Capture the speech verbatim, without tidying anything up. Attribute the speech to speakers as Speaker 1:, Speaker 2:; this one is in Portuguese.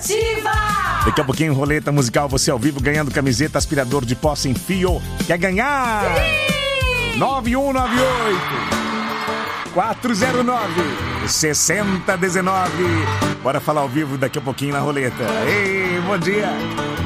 Speaker 1: Ativa!
Speaker 2: Daqui a pouquinho, roleta musical, você ao vivo ganhando camiseta, aspirador de pó sem fio. Quer ganhar? Sim! nove um nove oito quatro zero nove seis zero um nove. Bora falar ao vivo daqui a pouquinho na roleta. Ei, bom dia!